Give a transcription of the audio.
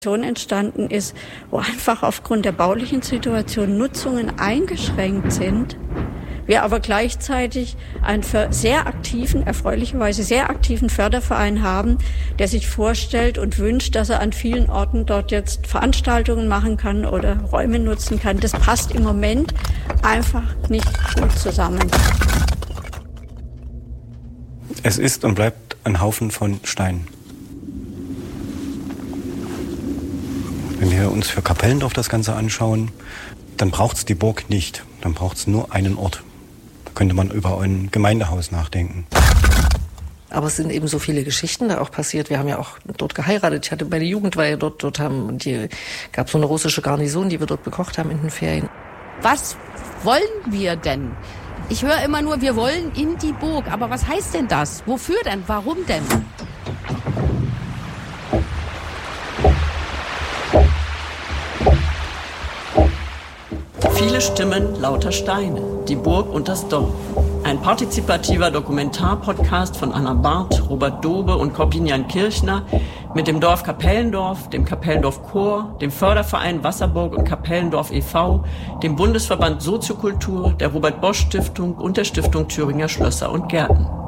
entstanden ist, wo einfach aufgrund der baulichen Situation Nutzungen eingeschränkt sind, wir aber gleichzeitig einen sehr aktiven, erfreulicherweise sehr aktiven Förderverein haben, der sich vorstellt und wünscht, dass er an vielen Orten dort jetzt Veranstaltungen machen kann oder Räume nutzen kann. Das passt im Moment einfach nicht gut zusammen. Es ist und bleibt ein Haufen von Steinen. Wenn wir uns für Kapellendorf das Ganze anschauen, dann braucht es die Burg nicht. Dann braucht es nur einen Ort. Da könnte man über ein Gemeindehaus nachdenken. Aber es sind eben so viele Geschichten da auch passiert. Wir haben ja auch dort geheiratet. Ich hatte meine Jugendweihe dort gab so eine russische Garnison, die wir dort bekocht haben in den Ferien. Was wollen wir denn? Ich höre immer nur, wir wollen in die Burg. Aber was heißt denn das? Wofür denn? Warum denn? Viele Stimmen, lauter Steine. Die Burg und das Dorf. Ein partizipativer Dokumentarpodcast von Anna Barth, Robert Dobe und Korbinian Kirchner mit dem Dorf Kapellendorf, dem Kapellendorf Chor, dem Förderverein Wasserburg und Kapellendorf e.V., dem Bundesverband Soziokultur, der Robert Bosch Stiftung und der Stiftung Thüringer Schlösser und Gärten.